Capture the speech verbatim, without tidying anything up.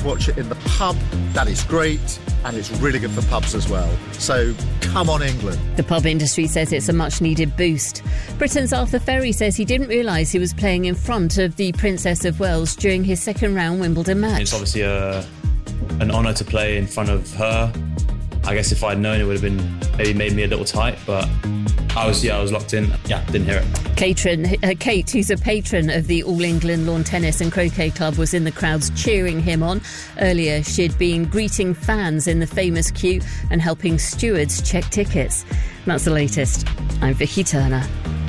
to watch it in the pub. That is great, and it's really good for pubs as well. So come on, England. The pub industry says it's a much-needed boost. Britain's Arthur Ferry says he didn't realise he was playing in front of the Princess of Wales during his second-round Wimbledon match. It's obviously a, an honour to play in front of her. I guess if I'd known, it would have been maybe made me a little tight, but I was, yeah, I was locked in. Yeah, didn't hear it. Catron, uh, Kate, who's a patron of the All England Lawn Tennis and Croquet Club, was in the crowds cheering him on. Earlier, she'd been greeting fans in the famous queue and helping stewards check tickets. That's the latest. I'm Vicky Turner.